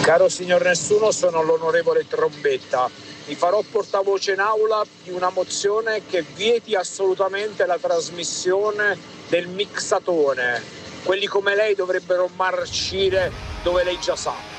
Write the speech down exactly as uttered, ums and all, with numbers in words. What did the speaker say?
Caro signor Nessuno, sono l'onorevole Trombetta. Mi farò portavoce in aula di una mozione che vieti assolutamente la trasmissione del mixatone. Quelli come lei dovrebbero marcire dove lei già sa.